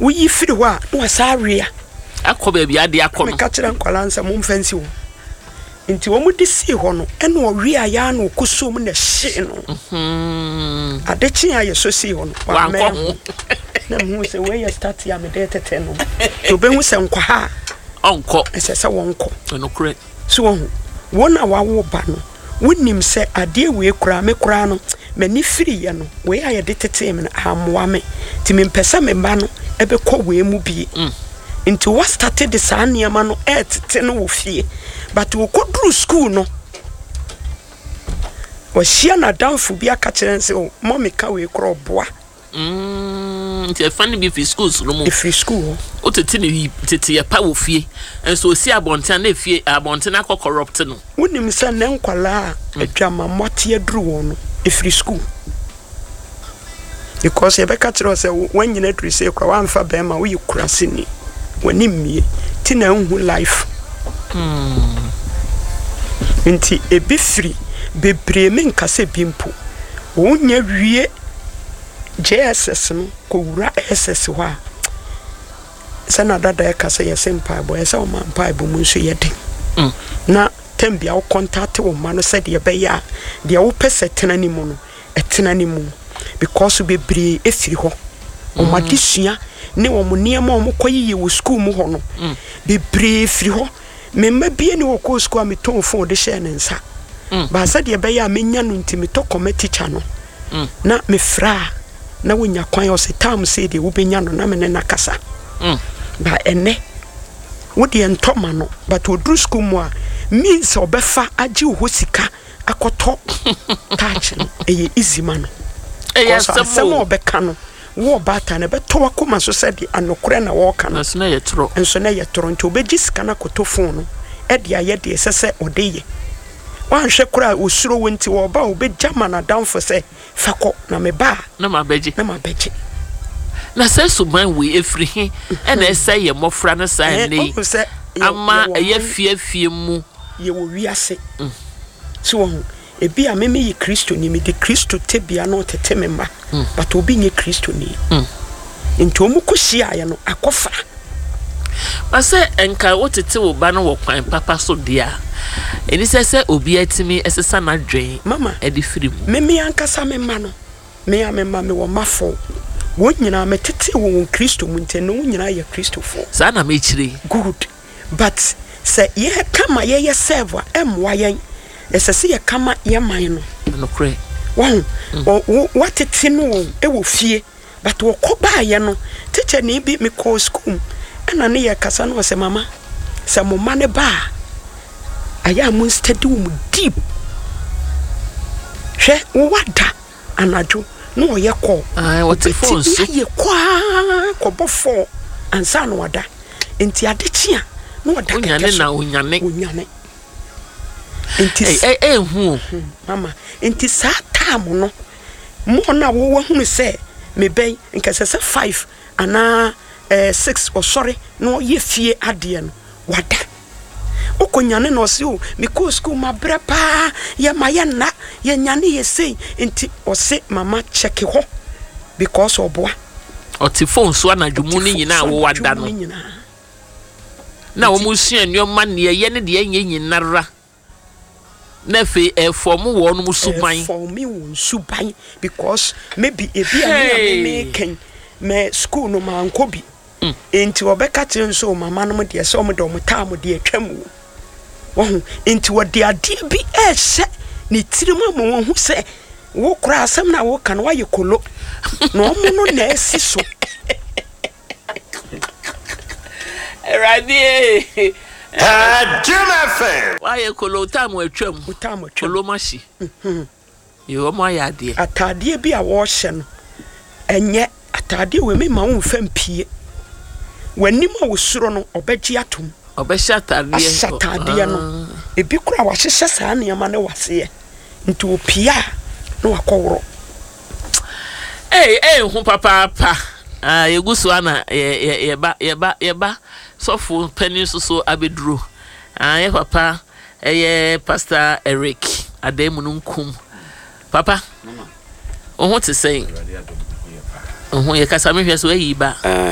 woyi firi ho a no wasaria akɔ baabi ade akɔ no me ka kyerɛ nkwala nsa mo mfansi wo nti wo mudi si ho no ene owi aya na okosom na hye no ade kyen aye so si ho no wa nkɔ na mu se we ya start ya me de tete no to be hu se nkwa ha onko ese se wonko no kure so won na wawo ba no wonim se ade we kura me kura no mani firi ye no we aye de tete me na amoa me ti me mpesa me ba no ebe kɔ we mu bi nti what started the saniama no tete no wo fie but wo kodru school no wa hia na danfo bi aka kyerɛ nse o mommy ka we kro boa nti afani bi fi schools no mo free school o tete ne tete ya pa wo fie enso osi abonten na fie abonten akɔ corrupt no wonim sɛ ne nkwala adwama mote aduru won no free school because ye beka kyerɛ sɛ wanyina duru sɛ kwa wanfa ba ma wo yikura sini wani mie ti na hu life nti ebi free bebre me nkase bimpo wonya wie JSS no ko wura SS ho a sana dada ya kasa ya sempa bo ya sa o man pa bo mu nso ye den na tambia wo contact wo ma no se de be ya de wo pese tena ni mu no etena ni mu because bebre efiri ho o ma disua ne wo mo niema o mo koyiye wo school mu ho no bebre efiri ho memma bie ne wo ko school a meton phone de share ne nsa ba sa de be ya menya no ntimi to committee teacher no na me fra na wonya kwan o se tam se de wo benya no na me ne nakasa ba ene wo de entoma no but odru school mu a means obefa agi wo sika akoto touch no eye easy man asemo obeka no wo bata na beto akoma so se de anokore na wo ka no enso na ye tro nti obegi sika na koto phone no e de aye de sese odeye wan hwe kura osuro wonti wo ba obegya mana down for say fako na me ba na mabeji na say suban we efri he e na say ye mofra no say nei ama ye fie mu ye wo wiase so ebi a meme ye Kristo ni me de Kristo tebia no tete me ma but obi nye Kristo ni nti omu kohia ye no akofa ba say enka wotete wo ba no wo kwan papa so dia eni se obi atimi esesa na dwen mama edi firi me ankasa me ma no me wo mafo wo nyina me tete wo Kristo mu nte no nyina ye Kristo fo sa na me chire good but say ye kama ye serve emwa ye esese ye kama ye man no kre what tete no e wo fie but wo koba ye no teacher ni bi me call school ana ne ye kasa no se mama se mo mane ba aya mun study mu deep hwe wo wada anajo no ye call what the phone so ye kwa ko bofo ansa no wada enti adechia no wada onyane enti hu mama enti sa time no mo na wo hunu se me ben nkase se 5 ana 6 or sorry no ye fie ade no wada okonyane no se o me ko school ma brepa ye maye na ye nyane ye sei enti o se mama check ho because oboa o ti phone so na dwumu ni nyina wo wada no na wo musua nneoma ne ye ne de enye nyinara na fe form wo no musuban for me won suban because maybe ebi a me ken me school no ma nkobi enti obeka tire so mama no de se o mo do mo ta mo de atwam wo enti wo de ade bi ehye ni tirima mo hu se wo kura asem na wo kan wa ye kolo no mo no na esi so radio Jimmy why ye kolo tam atwam kolo mashi yo mo ya de atade bi a wo hye no enye atade we me ma wo mfam pie wanim a wo suro no obegye atom obehya atade no ebi kura wa hyehye saa ne ma ne wase nti opia no wakowro hu papa yegusu ana yeba sofo pani so abeduro ye papa ye Pastor Eric Ademu nkum papa mama ohun te say ohun ye kasa me hwe so ayi ba